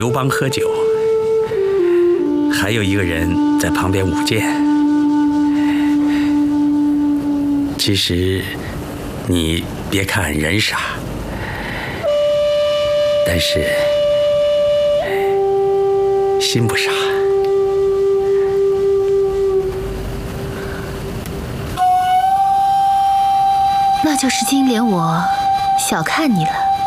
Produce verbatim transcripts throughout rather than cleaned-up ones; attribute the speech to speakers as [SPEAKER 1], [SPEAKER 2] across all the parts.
[SPEAKER 1] 刘邦喝酒，还有一个人在旁边舞剑。其实，你别看人傻，但是心不傻。
[SPEAKER 2] 那就是金莲我小看你了。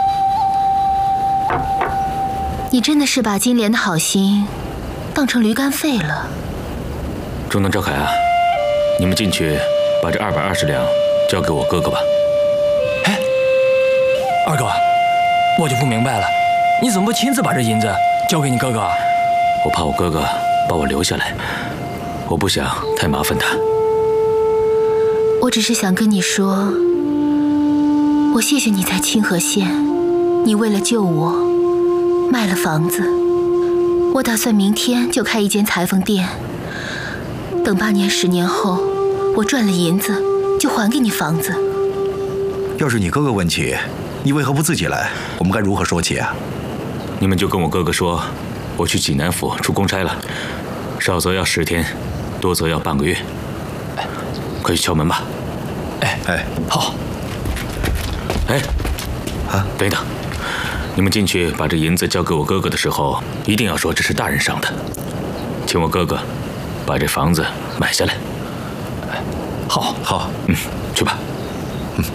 [SPEAKER 2] 你真的是把金莲的好心当成驴肝肺了。
[SPEAKER 3] 中堂赵凯啊，你们进去把这二百二十两交给我哥哥吧。
[SPEAKER 4] 哎，二哥，我就不明白了，你怎么不亲自把这银子交给你哥哥啊？
[SPEAKER 3] 我怕我哥哥把我留下来，我不想太麻烦他。
[SPEAKER 2] 我只是想跟你说，我谢谢你在清河县，你为了救我卖了房子。我打算明天就开一间裁缝店，等八年十年后我赚了银子就还给你房子。
[SPEAKER 5] 要是你哥哥问起，你为何不自己来？我们该如何说起啊？
[SPEAKER 3] 你们就跟我哥哥说，我去济南府出公差了，少则要十天，多则要半个月。哎，快去敲门吧。
[SPEAKER 4] 哎哎，好。
[SPEAKER 3] 哎，
[SPEAKER 5] 啊，
[SPEAKER 3] 等一等，你们进去把这银子交给我哥哥的时候，一定要说这是大人赏的，请我哥哥把这房子买下来。
[SPEAKER 4] 好，
[SPEAKER 5] 好，
[SPEAKER 3] 嗯，去吧。
[SPEAKER 1] 嗯，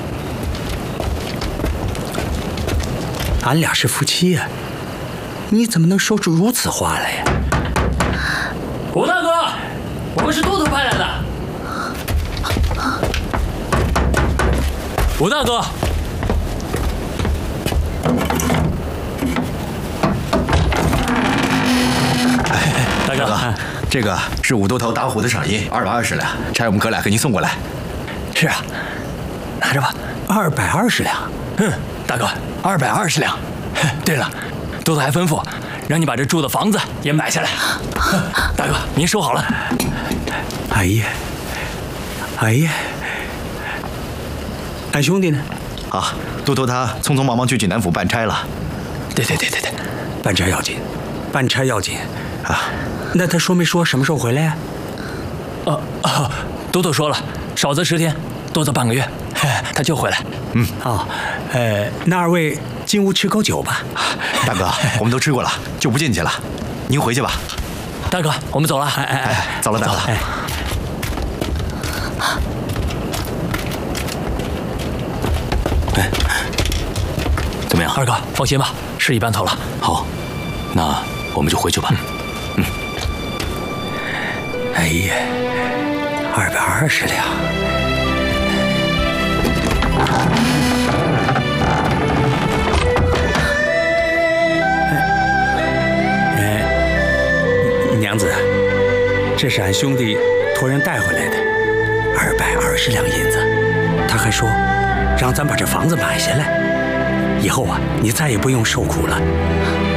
[SPEAKER 1] 俺俩是夫妻呀、啊，你怎么能说出如此话来呀？
[SPEAKER 4] 吴大哥，我们是都头派来的。吴大哥。
[SPEAKER 5] 大哥，这个是武都头打虎的赏银，二百二十两，差我们哥俩给您送过来。
[SPEAKER 4] 是啊，拿着吧。
[SPEAKER 1] 二百二十两。
[SPEAKER 4] 嗯，大哥，二百二十两。对了，都头还吩咐让你把这住的房子也买下来。大哥，您收好了。
[SPEAKER 1] 哎呀，哎呀，俺兄弟呢？
[SPEAKER 5] 啊，都头他匆匆忙忙去济南府办差了。
[SPEAKER 4] 对对对对对，
[SPEAKER 1] 办差要紧，办差要紧。
[SPEAKER 5] 啊，
[SPEAKER 1] 那他说没说什么时候回来呀、
[SPEAKER 4] 啊？啊啊，都头说了，少则十天，多则半个月，他就回来。
[SPEAKER 5] 嗯，
[SPEAKER 1] 哦，呃，那二位进屋吃口酒吧。
[SPEAKER 5] 大哥，我们都吃过了，就不进去了，您回去吧。
[SPEAKER 4] 大哥，我们走了。哎
[SPEAKER 5] 哎哎，走了，大哥。
[SPEAKER 1] 哎，
[SPEAKER 3] 哎，怎么样？
[SPEAKER 4] 二哥，放心吧，事已办妥了。
[SPEAKER 3] 好，那我们就回去吧。嗯。
[SPEAKER 1] 哎呀，二百二十两。哎，娘子，这是俺兄弟托人带回来的，二百二十两银子。他还说，让咱把这房子买下来，以后啊，你再也不用受苦了。